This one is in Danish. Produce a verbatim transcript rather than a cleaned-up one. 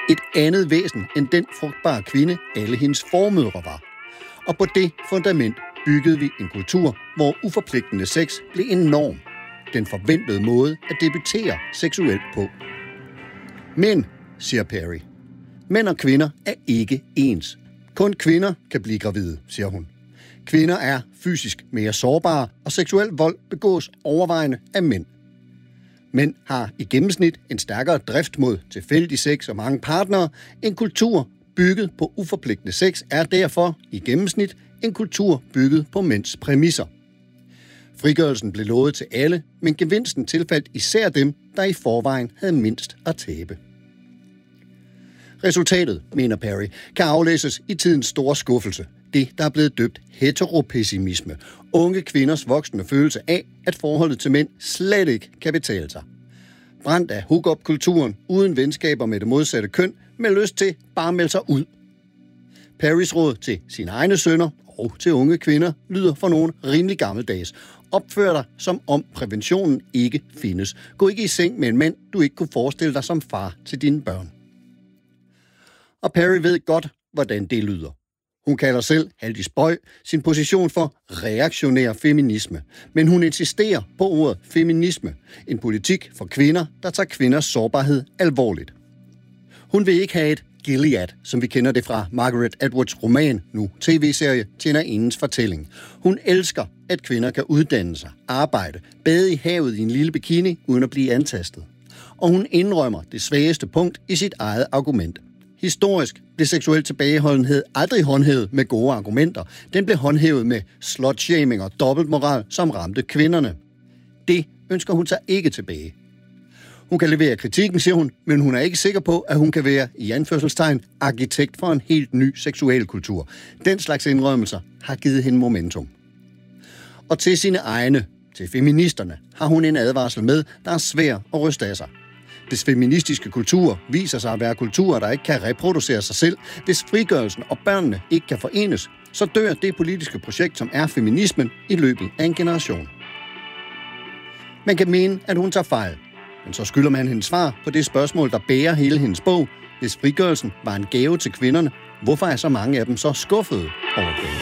Et andet væsen end den frugtbare kvinde, alle hendes formødre var. Og på det fundament byggede vi en kultur, hvor uforpligtende sex blev en norm. Den forventede måde at debutere seksuelt på. Men, siger Perry, mænd og kvinder er ikke ens. Kun kvinder kan blive gravide, siger hun. Kvinder er fysisk mere sårbare, og seksuel vold begås overvejende af mænd. Mænd har i gennemsnit en stærkere drift mod tilfældig sex og mange partnere. En kultur bygget på uforpligtende sex er derfor i gennemsnit en kultur bygget på mænds præmisser. Frigørelsen blev lovet til alle, men gevinsten tilfaldt især dem, der i forvejen havde mindst at tabe. Resultatet, mener Perry, kan aflæses i tidens store skuffelse. Det, der er blevet døbt heteropessimisme. Unge kvinders voksende følelse af, at forholdet til mænd slet ikke kan betale sig. Brændt af hook-up-kulturen, uden venskaber med det modsatte køn, med lyst til bare at melde sig ud. Perrys råd til sine egne sønner og til unge kvinder lyder for nogen rimelig gammeldags. Opfør dig, som om præventionen ikke findes. Gå ikke i seng med en mand, du ikke kunne forestille dig som far til dine børn. Og Perry ved godt, hvordan det lyder. Hun kalder selv, Haldis Bøj, sin position for reaktionær feminisme. Men hun insisterer på ordet feminisme. En politik for kvinder, der tager kvinders sårbarhed alvorligt. Hun vil ikke have et Gilead, som vi kender det fra Margaret Atwoods roman, nu tv-serie, Tjenerindens fortælling. Hun elsker, at kvinder kan uddanne sig, arbejde, bade i havet i en lille bikini, uden at blive antastet. Og hun indrømmer det svageste punkt i sit eget argument. Historisk blev seksuel tilbageholdenhed aldrig håndhævet med gode argumenter. Den blev håndhævet med slutshaming og dobbeltmoral, som ramte kvinderne. Det ønsker hun sig ikke tilbage. Hun kan levere kritikken, siger hun, men hun er ikke sikker på, at hun kan være, i anførselstegn, arkitekt for en helt ny seksuel kultur. Den slags indrømmelser har givet hende momentum. Og til sine egne, til feministerne, har hun en advarsel med, der er svær at ryste af sig. Hvis feministiske kulturer viser sig at være kulturer, der ikke kan reproducere sig selv, hvis frigørelsen og børnene ikke kan forenes, så dør det politiske projekt, som er feminismen, i løbet af en generation. Man kan mene, at hun tager fejl, men så skylder man hendes svar på det spørgsmål, der bærer hele hendes bog. Hvis frigørelsen var en gave til kvinderne, hvorfor er så mange af dem så skuffede over det?